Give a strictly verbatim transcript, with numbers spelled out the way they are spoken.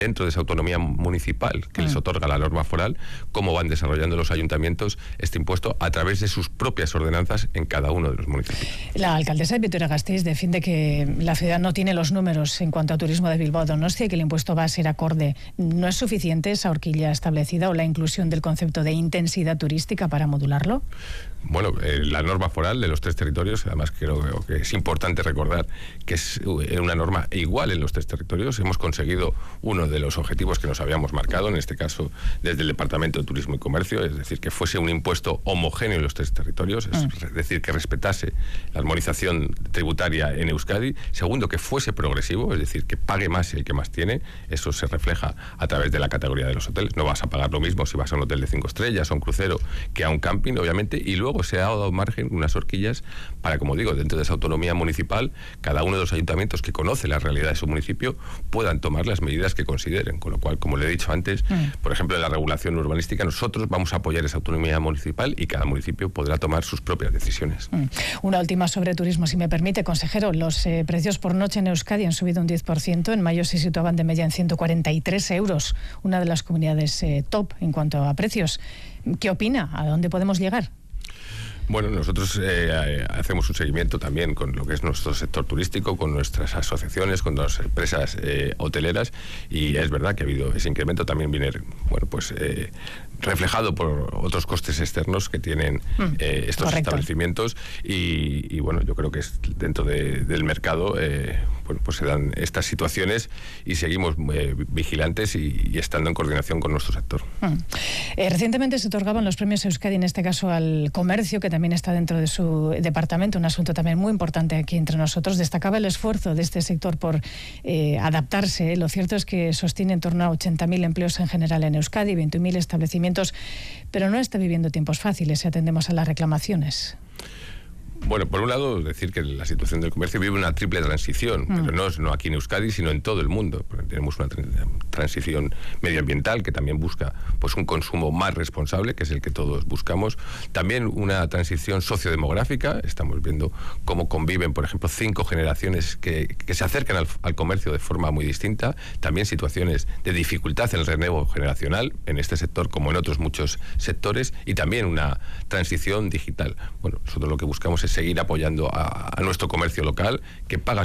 dentro de esa autonomía municipal que mm. les otorga la norma foral, cómo van desarrollando los ayuntamientos este impuesto a través de sus propias ordenanzas en cada uno de los municipios. La alcaldesa de Vitoria-Gasteiz defiende que la ciudad no tiene los números en cuanto a turismo de Bilbao Donostia y que el impuesto va a ser acorde. ¿No es suficiente esa horquilla establecida o la inclusión del concepto de intensidad turística para modularlo? Bueno, eh, la norma foral de los tres territorios, además creo, creo que es importante recordar que es una norma igual en los tres territorios. Hemos conseguido uno de los objetivos que nos habíamos marcado, en este caso desde el Departamento de Turismo y Comercio, es decir, que fuese un impuesto homogéneo en los tres territorios, es mm. decir, que respetase la armonización tributaria en Euskadi. Segundo, que fuese progresivo, es decir, que pague más el que más tiene. Eso se refleja a través de la categoría de los hoteles. No vas a pagar lo mismo si vas a un hotel de cinco estrellas, a un crucero, que a un camping, obviamente, y luego se ha dado margen, unas horquillas, para, como digo, dentro de esa autonomía municipal, cada uno de los ayuntamientos que conoce la realidad de su municipio puedan tomar las medidas que consideren. Con lo cual, como le he dicho antes, mm. por ejemplo, en la regulación urbanística, nosotros vamos a apoyar esa autonomía municipal y cada municipio podrá tomar sus propias decisiones. Mm. Una última sobre turismo, si me permite, consejero. Los eh, precios por noche en Euskadi han subido un diez por ciento. En mayo se situaban de media en ciento cuarenta y tres euros, una de las comunidades eh, top en cuanto a precios. ¿Qué opina? ¿A dónde podemos llegar? Bueno, nosotros eh, hacemos un seguimiento también con lo que es nuestro sector turístico, con nuestras asociaciones, con las empresas eh, hoteleras, y es verdad que ha habido ese incremento. También viene, bueno, pues eh, reflejado por otros costes externos que tienen eh, estos Correcto. establecimientos, y, y bueno, yo creo que es dentro de, del mercado, eh, bueno, pues se dan estas situaciones y seguimos eh, vigilantes y, y estando en coordinación con nuestro sector. Mm. Eh, recientemente se otorgaban los premios Euskadi, en este caso al comercio, que también está dentro de su departamento, un asunto también muy importante aquí entre nosotros. Destacaba el esfuerzo de este sector por eh, adaptarse. Lo cierto es que sostiene en torno a ochenta mil empleos en general en Euskadi, veinte mil establecimientos, pero no está viviendo tiempos fáciles si atendemos a las reclamaciones. Bueno, por un lado, decir que la situación del comercio vive una triple transición, mm. pero no, no aquí en Euskadi, sino en todo el mundo. Tenemos una transición medioambiental que también busca pues un consumo más responsable, que es el que todos buscamos. También una transición sociodemográfica. Estamos viendo cómo conviven, por ejemplo, cinco generaciones que, que se acercan al, al comercio de forma muy distinta. También situaciones de dificultad en el relevo generacional, en este sector como en otros muchos sectores. Y también una transición digital. Bueno, nosotros lo que buscamos es seguir apoyando a, a nuestro comercio local, que paga